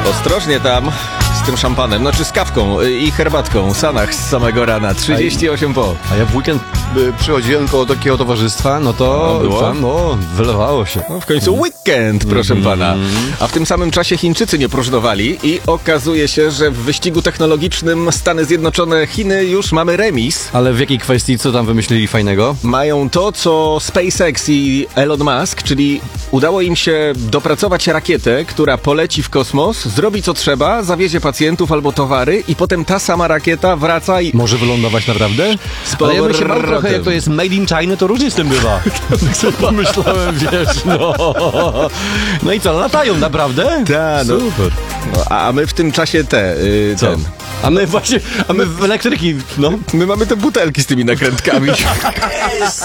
Ostrożnie tam z tym szampanem, znaczy z kawką i herbatką. Sanach z samego rana, 38 po. A ja w weekend przychodziłem koło takiego towarzystwa, no to było? tam, wylewało się. No w końcu weekend, proszę pana. A w tym samym czasie Chińczycy nie próżnowali i okazuje się, że w wyścigu technologicznym Stany Zjednoczone, Chiny już mamy remis. Ale w jakiej kwestii, co tam wymyślili fajnego? Mają to, co SpaceX i Elon Musk, czyli udało im się dopracować rakietę, która poleci w kosmos, zrobi co trzeba, zawiezie pacjentów albo towary i potem ta sama rakieta wraca i... Może wylądować naprawdę? Ale ja myślę, mam trochę, jak to jest made in China, to różnie z tym bywa. Co pomyślałem, wiesz, No i co, latają naprawdę? Tak, no. Super. No, a my w tym czasie Co? A my w elektryki, My mamy te butelki z tymi nakrętkami.